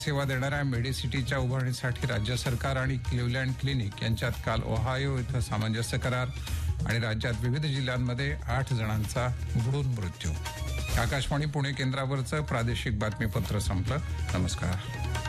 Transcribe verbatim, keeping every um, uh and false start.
सेवा देणाऱ्या मेडिसिटीच्या उभारणीसाठी राज्य सरकार आणि क्लिव्हलँड क्लिनिक यांच्यात काल ओहायो इथं सामंजस्य करार आणि राज्यात विविध जिल्ह्यांमध्ये आठ जणांचा बुडून मृत्यू. आकाशवाणी पुणे केंद्रावरचं प्रादेशिक बातमीपत्र संपलं. नमस्कार.